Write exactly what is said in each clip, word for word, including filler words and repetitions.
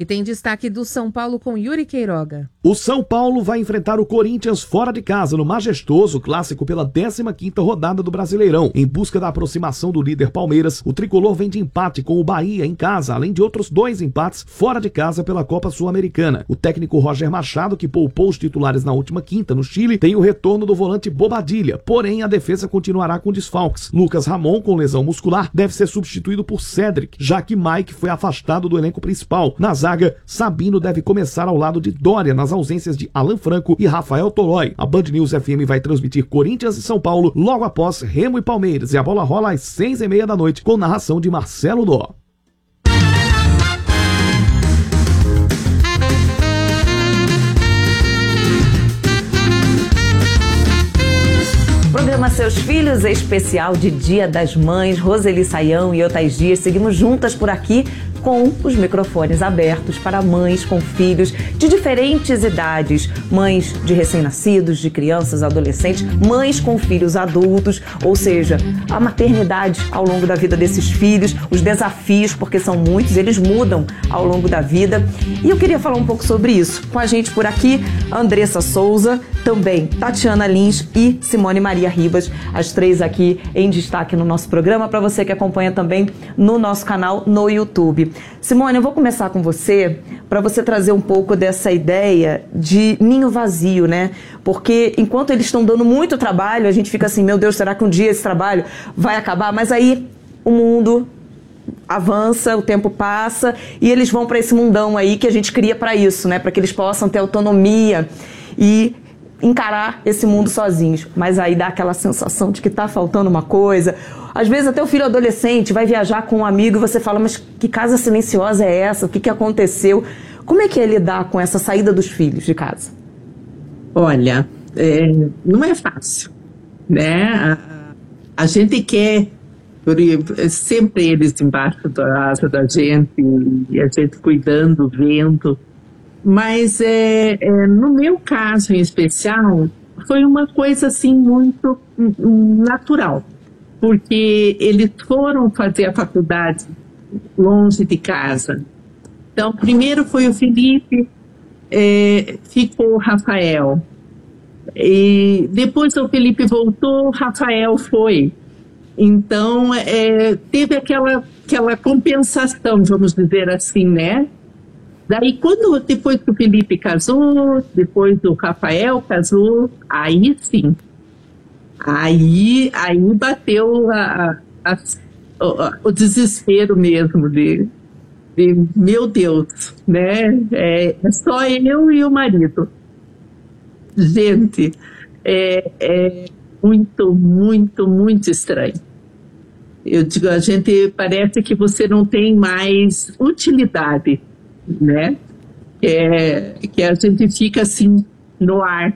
E tem destaque do São Paulo com Yuri Queiroga. O São Paulo vai enfrentar o Corinthians fora de casa no majestoso clássico pela décima quinta rodada do Brasileirão. Em busca da aproximação do líder Palmeiras, o tricolor vem de empate com o Bahia em casa, além de outros dois empates fora de casa pela Copa Sul-Americana. O técnico Roger Machado, que poupou os titulares na última quinta no Chile, tem o retorno do volante Bobadilla, porém a defesa continuará com desfalques. Lucas Ramon, com lesão muscular, deve ser substituído por Cedric, já que Mike foi afastado do elenco principal. Na zaga, Sabino deve começar ao lado de Dória, nas ausências de Alan Franco e Rafael Tolói. A Band News F M vai transmitir Corinthians e São Paulo logo após Remo e Palmeiras, e a bola rola às seis e meia da noite, com narração de Marcelo Dó. O programa Seus Filhos é especial de Dia das Mães. Roseli Saião e Otais Dias seguimos juntas por aqui com os microfones abertos para mães com filhos de diferentes idades, mães de recém-nascidos, de crianças, adolescentes, mães com filhos adultos, ou seja, a maternidade ao longo da vida desses filhos, os desafios, porque são muitos, eles mudam ao longo da vida. E eu queria falar um pouco sobre isso. Com a gente por aqui, Andressa Souza, também Tatiana Lins e Simone Maria Ribas, as três aqui em destaque no nosso programa, para você que acompanha também no nosso canal no YouTube. Simone, eu vou começar com você, para você trazer um pouco dessa ideia de ninho vazio, né? Porque enquanto eles estão dando muito trabalho, a gente fica assim, meu Deus, será que um dia esse trabalho vai acabar? Mas aí o mundo avança, o tempo passa e eles vão para esse mundão aí que a gente cria para isso, né? Para que eles possam ter autonomia e encarar esse mundo sozinhos. Mas aí dá aquela sensação de que tá faltando uma coisa. Às vezes até o filho adolescente vai viajar com um amigo e você fala, mas que casa silenciosa é essa? O que, que aconteceu? Como é que é lidar com essa saída dos filhos de casa? Olha, é, não é fácil, né? A, a gente quer por, sempre eles embaixo da asa da gente e a gente cuidando, vendo. Mas é, é, no meu caso em especial, foi uma coisa assim muito natural. Porque eles foram fazer a faculdade longe de casa. Então, primeiro foi o Felipe, é, ficou o Rafael. E depois o Felipe voltou, o Rafael foi. Então, é, teve aquela, aquela compensação, vamos dizer assim, né? Daí, quando, depois que o Felipe casou, depois o Rafael casou, aí sim. Aí, aí bateu a, a, a, o desespero mesmo de, de meu Deus, né? É, é só eu e o marido. Gente, é, é muito, muito, muito estranho. Eu digo, a gente parece que você não tem mais utilidade, né? É, que a gente fica assim no ar.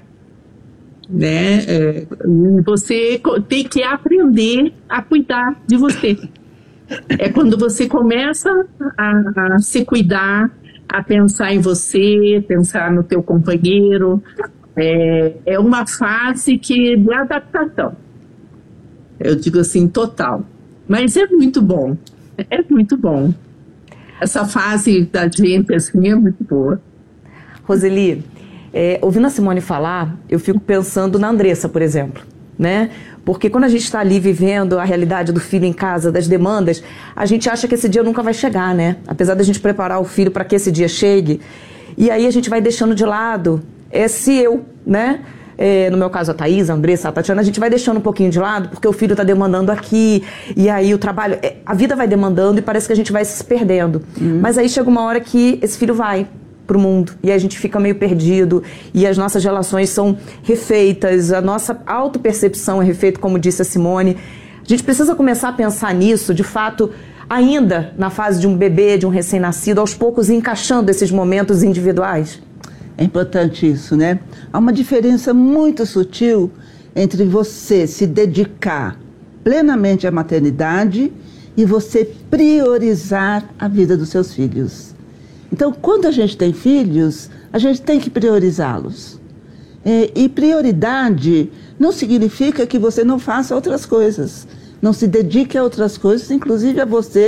Né? É, você tem que aprender a cuidar de você. É quando você começa a, a se cuidar, a pensar em você, pensar no teu companheiro. É, é uma fase que de adaptação. Eu digo assim, total. Mas é muito bom. É muito bom. Essa fase da gente assim é muito boa. Roseli, É, ouvindo a Simone falar, eu fico pensando na Andressa, por exemplo, né? Porque quando a gente está ali vivendo a realidade do filho em casa, das demandas, a gente acha que esse dia nunca vai chegar, né? Apesar da gente preparar o filho para que esse dia chegue, e aí a gente vai deixando de lado esse eu, né? É, no meu caso a Thaís, a Andressa, a Tatiana, a gente vai deixando um pouquinho de lado porque o filho está demandando aqui, e aí o trabalho, é, a vida vai demandando e parece que a gente vai se perdendo. Uhum. Mas aí chega uma hora que esse filho vai para o mundo e a gente fica meio perdido e as nossas relações são refeitas, a nossa autopercepção é refeita, como disse a Simone. A gente precisa começar a pensar nisso, de fato, ainda na fase de um bebê, de um recém-nascido, aos poucos encaixando esses momentos individuais. É importante isso, né? Há uma diferença muito sutil entre você se dedicar plenamente à maternidade e você priorizar a vida dos seus filhos. Então, quando a gente tem filhos, a gente tem que priorizá-los. É, e prioridade não significa que você não faça outras coisas. Não se dedique a outras coisas, inclusive a você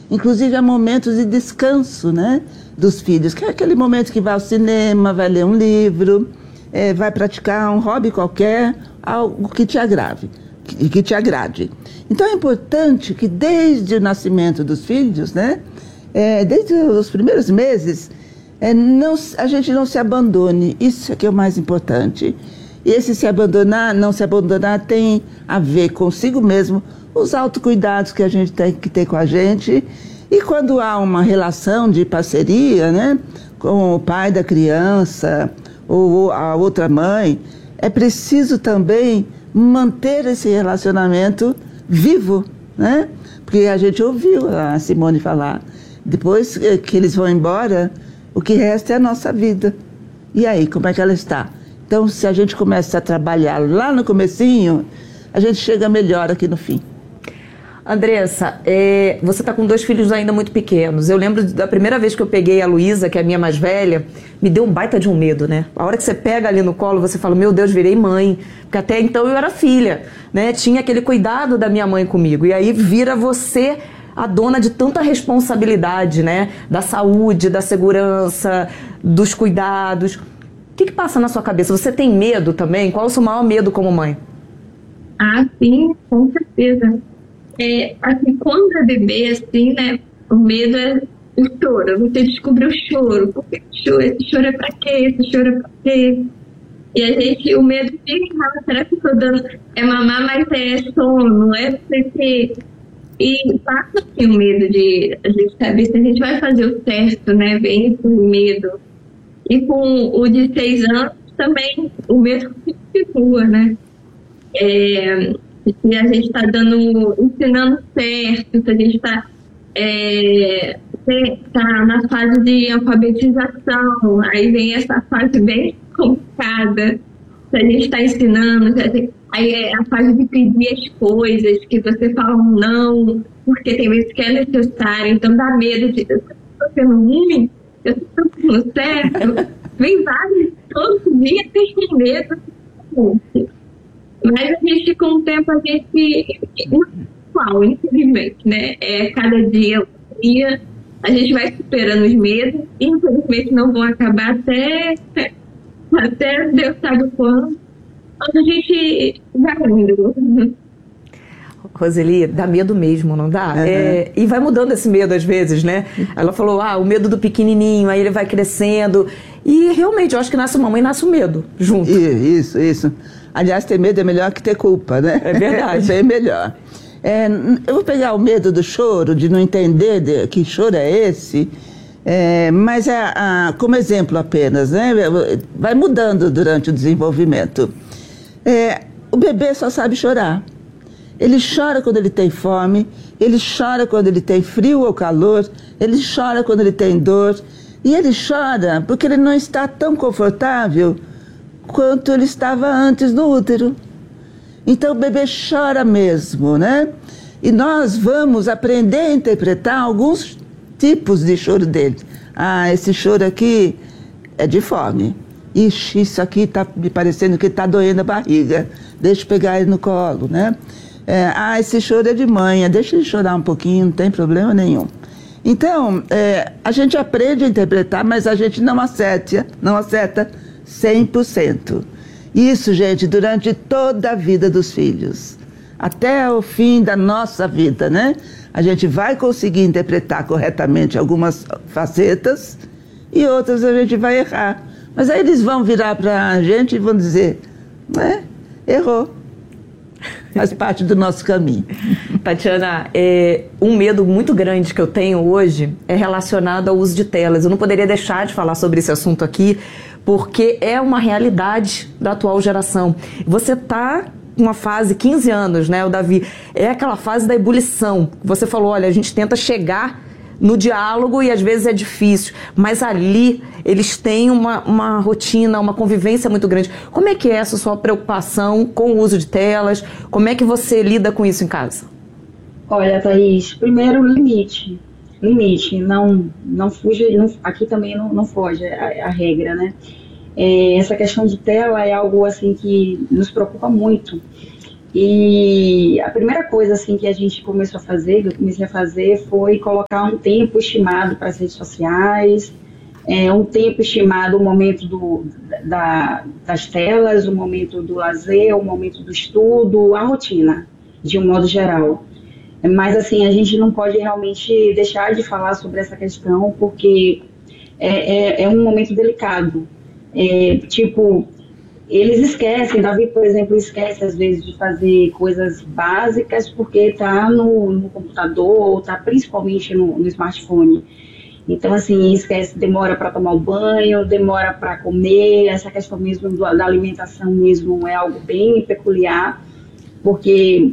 inclusive há momentos de descanso, né, dos filhos, que é aquele momento que vai ao cinema, vai ler um livro, é, vai praticar um hobby qualquer, algo que te agrave, que, que te agrade. Então é importante que desde o nascimento dos filhos, né, é, desde os primeiros meses, é, não, a gente não se abandone, isso é que é o mais importante. E esse se abandonar, não se abandonar, tem a ver consigo mesmo, os autocuidados que a gente tem que ter com a gente. E quando há uma relação de parceria, né, com o pai da criança ou a outra mãe, é preciso também manter esse relacionamento vivo, né? Porque a gente ouviu a Simone falar, depois que eles vão embora, o que resta é a nossa vida. E aí, como é que ela está? Então, se a gente começa a trabalhar lá no comecinho, a gente chega melhor aqui no fim. Andressa, é, você está com dois filhos ainda muito pequenos. Eu lembro da primeira vez que eu peguei a Luísa, que é a minha mais velha, me deu um baita de um medo, né? A hora que você pega ali no colo, você fala, meu Deus, virei mãe. Porque até então eu era filha, né? Tinha aquele cuidado da minha mãe comigo. E aí vira você a dona de tanta responsabilidade, né? Da saúde, da segurança, dos cuidados. O que que passa na sua cabeça? Você tem medo também? Qual é o seu maior medo como mãe? Ah, sim, com certeza. É, assim, quando é bebê, assim, né, o medo é o choro, você descobre o choro, por que choro? Esse choro é pra quê? Esse choro é pra quê? E a gente, o medo fica, ah, será que eu tô dando, é mamar, mas é sono, é não sei o quê. E passa assim o medo de a gente saber se a gente vai fazer o certo, né, vem esse medo. E com o de seis anos também, o medo continua, né, é... se a gente está dando, ensinando certo, se a gente está é, tá na fase de alfabetização, aí vem essa fase bem complicada, se a gente está ensinando, aí é a fase de pedir as coisas, que você fala um não, porque tem vezes que é necessário, então dá medo de, eu estou sendo ruim, eu estou sendo certo, vem vários, todo dia tem medo, mas a gente, com o tempo, a gente, igual, infelizmente, né? É, cada dia, um dia, a gente vai superando os medos, e infelizmente não vão acabar até, até Deus sabe quando, mas a gente vai indo. Roseli, dá medo mesmo, não dá? Uhum. É, e vai mudando esse medo às vezes, né? Ela falou, ah, o medo do pequenininho, aí ele vai crescendo, e realmente, eu acho que nasce uma mãe, nasce o medo, junto. Isso, isso. Aliás, ter medo é melhor que ter culpa, né? É verdade. É bem melhor. É, eu vou pegar o medo do choro, de não entender de, que choro é esse, é, mas é, a, como exemplo apenas, né? Vai mudando durante o desenvolvimento. É, o bebê só sabe chorar. Ele chora quando ele tem fome, ele chora quando ele tem frio ou calor, ele chora quando ele tem dor, e ele chora porque ele não está tão confortável quanto ele estava antes no útero. Então o bebê chora mesmo, né? E nós vamos aprender a interpretar alguns tipos de choro dele. Ah, esse choro aqui é de fome. Ixi, isso aqui está me parecendo que está doendo a barriga. Deixa eu pegar ele no colo, né? É, ah, esse choro é de manhã, deixa ele chorar um pouquinho, não tem problema nenhum. Então, é, a gente aprende a interpretar, mas a gente não acerta, não acerta cem por cento. Isso, gente, durante toda a vida dos filhos. Até o fim da nossa vida, né? A gente vai conseguir interpretar corretamente algumas facetas e outras a gente vai errar. Mas aí eles vão virar para a gente e vão dizer, né? Errou. Faz parte do nosso caminho. Tatiana, é, um medo muito grande que eu tenho hoje é relacionado ao uso de telas. Eu não poderia deixar de falar sobre esse assunto aqui, porque é uma realidade da atual geração. Você está com uma fase, quinze anos, né, o Davi? É aquela fase da ebulição. Você falou, olha, a gente tenta chegar no diálogo e às vezes é difícil, mas ali eles têm uma, uma rotina, uma convivência muito grande. Como é que é essa sua preocupação com o uso de telas? Como é que você lida com isso em casa? Olha, Thaís, primeiro limite. Limite, não, não fuja, não, aqui também não, não foge a, a regra, né? É, essa questão de tela é algo assim que nos preocupa muito, E a primeira coisa assim que a gente começou a fazer, que eu comecei a fazer, foi colocar um tempo estimado para as redes sociais, é, um tempo estimado, o momento do, da, das telas, o momento do lazer, o momento do estudo, a rotina, de um modo geral. Mas assim, a gente não pode realmente deixar de falar sobre essa questão, porque é, é, é um momento delicado. É, tipo, eles esquecem, Davi, por exemplo, esquece às vezes de fazer coisas básicas porque está no, no computador ou está principalmente no, no smartphone. Então, assim, esquece, demora para tomar o banho, demora para comer, essa questão mesmo do, da alimentação mesmo é algo bem peculiar, porque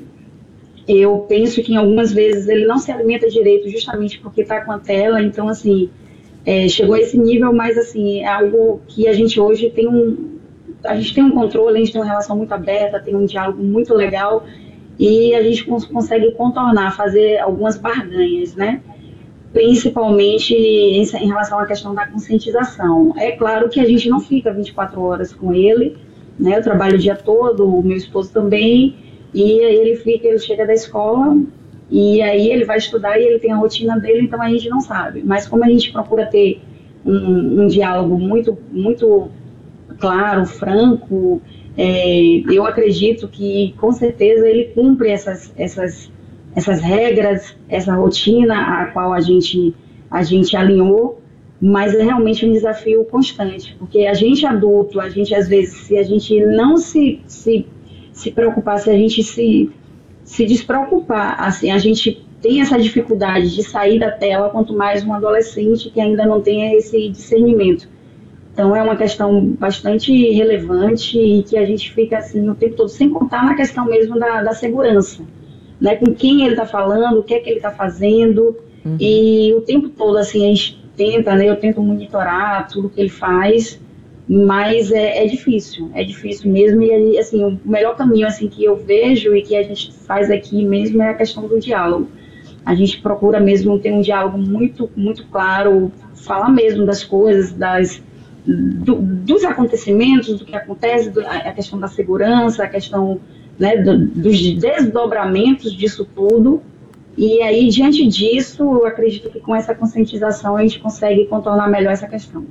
eu penso que em algumas vezes ele não se alimenta direito justamente porque está com a tela, então, assim, é, chegou a esse nível, mas, assim, é algo que a gente hoje tem um... A gente tem um controle, a gente tem uma relação muito aberta, tem um diálogo muito legal e a gente cons consegue contornar, fazer algumas barganhas, né? Principalmente em, em relação à questão da conscientização. É claro que a gente não fica vinte e quatro horas com ele, né? Eu trabalho o dia todo, o meu esposo também, e aí ele fica, ele chega da escola e aí ele vai estudar e ele tem a rotina dele, então a gente não sabe. Mas como a gente procura ter um, um diálogo muito, muito claro, franco, é, eu acredito que com certeza ele cumpre essas, essas, essas regras, essa rotina a qual a gente, a gente alinhou, mas é realmente um desafio constante, porque a gente adulto, a gente às vezes, se a gente não se, se, se preocupar, se a gente se, se despreocupar, assim, a gente tem essa dificuldade de sair da tela, quanto mais um adolescente que ainda não tenha esse discernimento. Então é uma questão bastante relevante e que a gente fica assim o tempo todo, sem contar na questão mesmo da, da segurança, né? Com quem ele está falando, o que é que ele está fazendo, uhum. E o tempo todo assim a gente tenta, né? Eu tento monitorar tudo que ele faz, mas é, é difícil, é difícil mesmo e assim o melhor caminho assim que eu vejo e que a gente faz aqui mesmo é a questão do diálogo. A gente procura mesmo ter um diálogo muito, muito claro, falar mesmo das coisas, das Do, dos acontecimentos, do que acontece, do, a questão da segurança, a questão, né, do, dos desdobramentos disso tudo. E aí, diante disso, eu acredito que com essa conscientização a gente consegue contornar melhor essa questão.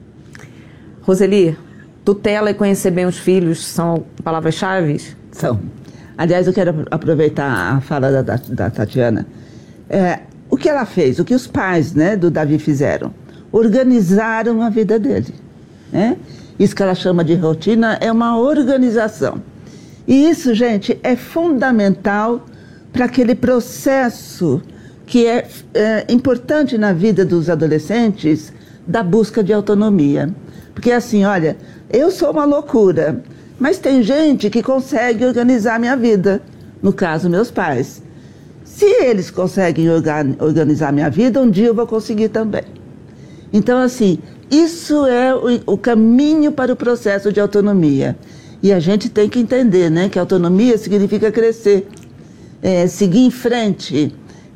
Roseli, tutela e conhecer bem os filhos são palavras-chave? São. Aliás, eu quero aproveitar a fala da, da, da Tatiana. É, o que ela fez, o que os pais, né, do Davi fizeram? Organizaram a vida dele. Né? Isso que ela chama de rotina é uma organização. E isso, gente, é fundamental para aquele processo que é, é importante na vida dos adolescentes da busca de autonomia. Porque assim, olha, eu sou uma loucura, mas tem gente que consegue organizar a minha vida. No caso, meus pais. Se eles conseguem organizar a minha vida, um dia eu vou conseguir também. Então, assim, isso é o, o caminho para o processo de autonomia. E a gente tem que entender, né, que autonomia significa crescer, é, seguir em frente,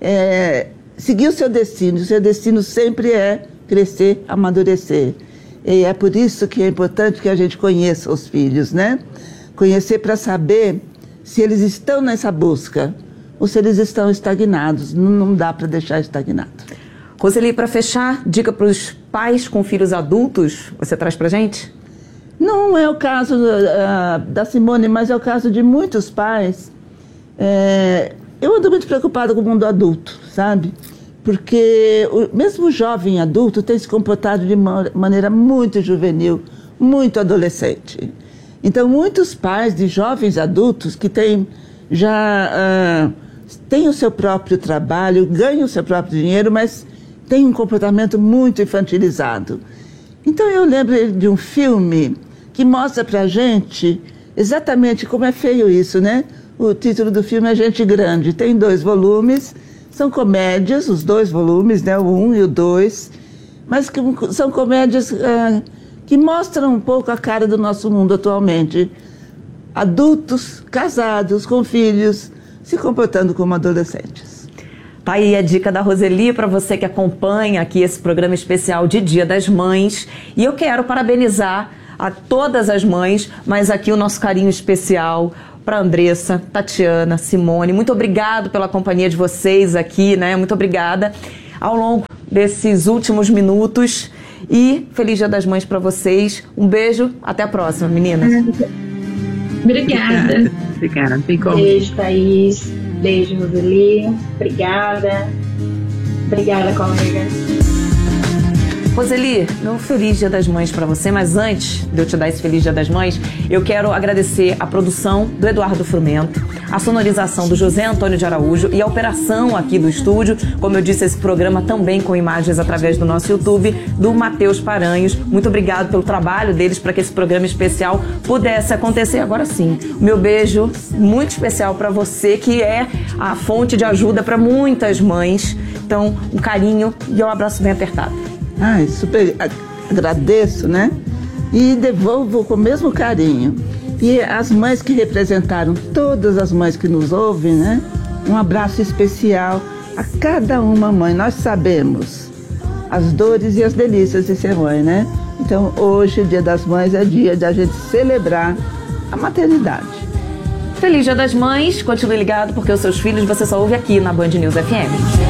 é, seguir o seu destino. O seu destino sempre é crescer, amadurecer. E é por isso que é importante que a gente conheça os filhos, né? Conhecer para saber se eles estão nessa busca ou se eles estão estagnados. Não, não dá para deixar estagnado. Roseli, para fechar, dica para os pais com filhos adultos, você traz para gente? Não é o caso uh, da Simone, mas é o caso de muitos pais. É, eu ando muito preocupada com o mundo adulto, sabe? Porque o, mesmo o jovem adulto tem se comportado de uma maneira muito juvenil, muito adolescente. Então, muitos pais de jovens adultos que têm já uh, têm o seu próprio trabalho, ganham o seu próprio dinheiro, mas tem um comportamento muito infantilizado. Então eu lembro de um filme que mostra pra gente exatamente como é feio isso, né? O título do filme é Gente Grande, tem dois volumes, são comédias, os dois volumes, né? O um e o dois, mas que são comédias uh, que mostram um pouco a cara do nosso mundo atualmente. Adultos, casados, com filhos, se comportando como adolescentes. Tá aí a dica da Roseli para você que acompanha aqui esse programa especial de Dia das Mães. E eu quero parabenizar a todas as mães, mas aqui o nosso carinho especial para Andressa, Tatiana, Simone. Muito obrigado pela companhia de vocês aqui, né? Muito obrigada ao longo desses últimos minutos. E feliz Dia das Mães para vocês. Um beijo, até a próxima, meninas. Obrigada. Obrigada. Beijo, Thaís. Beijo, Roseli. Obrigada. Obrigada, colega. Roseli, meu feliz Dia das Mães para você, mas antes de eu te dar esse feliz Dia das Mães, eu quero agradecer a produção do Eduardo Frumento, a sonorização do José Antônio de Araújo e a operação aqui do estúdio, como eu disse, esse programa também com imagens através do nosso YouTube, do Matheus Paranhos. Muito obrigado pelo trabalho deles para que esse programa especial pudesse acontecer agora sim. O meu beijo muito especial para você, que é a fonte de ajuda para muitas mães. Então, um carinho e um abraço bem apertado. Ai, super agradeço, né? E devolvo com o mesmo carinho. E as mães que representaram, todas as mães que nos ouvem, né? Um abraço especial a cada uma mãe. Nós sabemos as dores e as delícias de ser mãe, né? Então, hoje, o Dia das Mães, é dia de a gente celebrar a maternidade. Feliz Dia das Mães. Continue ligado, porque os seus filhos você só ouve aqui na Band News F M.